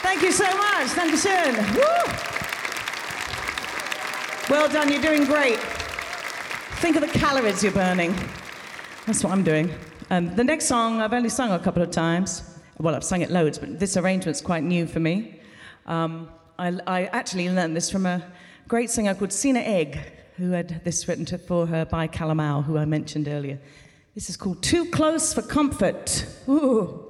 Thank you so much. Dankeschön. Woo! Well done, you're doing great. Think of the calories you're burning. That's what I'm doing. The next song I've only sung a couple of times. Well, I've sung it loads, but this arrangement's quite new for me. I actually learned this from a great singer called Sina Egg, who had this written for her by Calamau, who I mentioned earlier. This is called Too Close for Comfort. Ooh.